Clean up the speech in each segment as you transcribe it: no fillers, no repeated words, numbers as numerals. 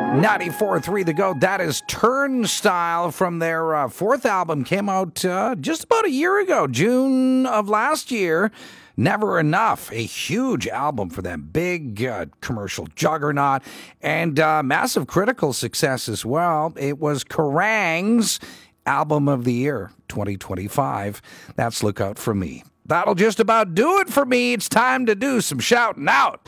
94.3 The Goat. That is Turnstile from their fourth album. Came out just about a year ago, June of last year. Never Enough, a huge album for them. Big commercial juggernaut and massive critical success as well. It was Kerrang's Album of the Year 2025. That's Look Out For Me. That'll just about do it for me. It's time to do some shouting out.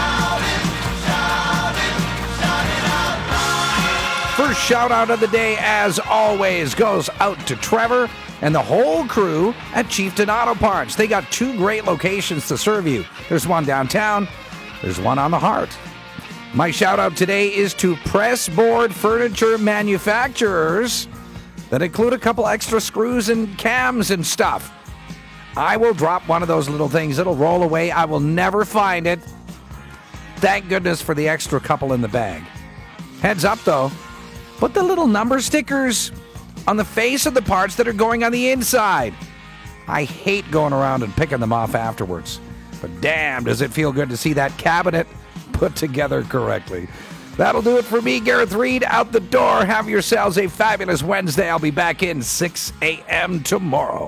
First shout out of the day, as always, goes out to Trevor and the whole crew at Chieftain Auto Parts. They got two great locations to serve you. There's one downtown, there's one on the Heart. My shout out today is to Pressboard Furniture Manufacturers that include a couple extra screws and cams and stuff. I will drop one of those little things. It'll roll away. I will never find it. Thank goodness for the extra couple in the bag. Heads up, though. Put the little number stickers on the face of the parts that are going on the inside. I hate going around and picking them off afterwards. But damn, does it feel good to see that cabinet put together correctly. That'll do it for me, Gareth Reed, out the door. Have yourselves a fabulous Wednesday. I'll be back in 6 a.m. tomorrow.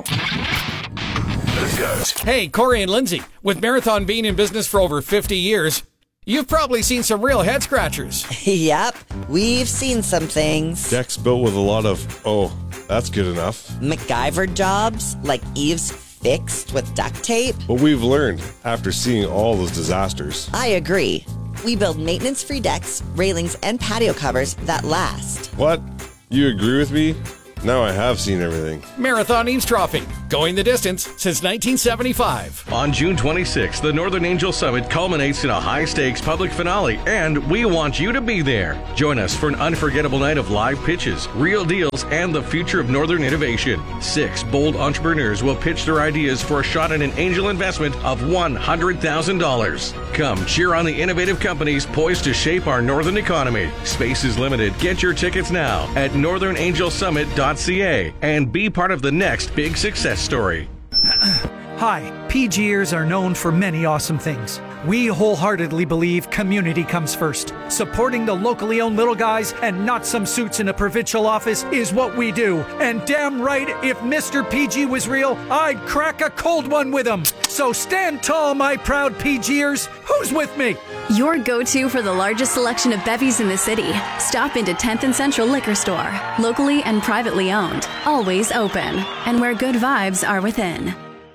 Hey, Corey and Lindsay. With Marathon being in business for over 50 years, you've probably seen some real head scratchers. Yep, we've seen some things. Decks built with a lot of, oh, that's good enough. MacGyver jobs, like eaves fixed with duct tape. But we've learned after seeing all those disasters. I agree. We build maintenance-free decks, railings, and patio covers that last. What? You agree with me? Now I have seen everything. Marathon eavesdropping, going the distance since 1975. On June 26th, the Northern Angel Summit culminates in a high-stakes public finale, and we want you to be there. Join us for an unforgettable night of live pitches, real deals, and the future of Northern innovation. 6 bold entrepreneurs will pitch their ideas for a shot at an angel investment of $100,000. Come cheer on the innovative companies poised to shape our Northern economy. Space is limited. Get your tickets now at northernangelsummit.ca and be part of the next big success story. Hi, PGers are known for many awesome things. We wholeheartedly believe community comes first. Supporting the locally owned little guys and not some suits in a provincial office is what we do. And damn right, if Mr. PG was real, I'd crack a cold one with him. So stand tall, my proud PGers. Who's with me? Your go-to for the largest selection of bevies in the city. Stop into 10th and Central Liquor Store. Locally and privately owned. Always open. And where good vibes are within.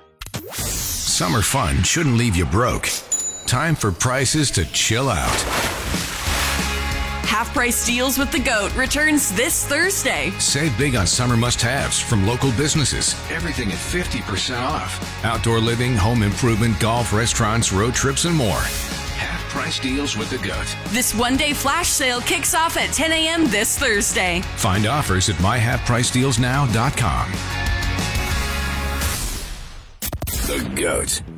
Summer fun shouldn't leave you broke. Time for prices to chill out. Half-price deals with the GOAT returns this Thursday. Save big on summer must-haves from local businesses. Everything at 50% off. Outdoor living, home improvement, golf, restaurants, road trips, and more. Half-price deals with the GOAT. This one-day flash sale kicks off at 10 a.m. this Thursday. Find offers at myhalfpricedealsnow.com. The GOAT.